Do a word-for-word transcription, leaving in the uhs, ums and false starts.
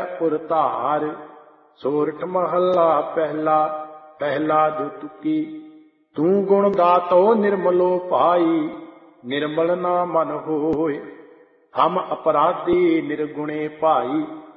उर धार। सोरठ महला पहला, पहला जो तुकी। तू गुण दातो निर्मलो पाई, निर्मल ना मन होय। हम अपराधी निर्गुणे भाई,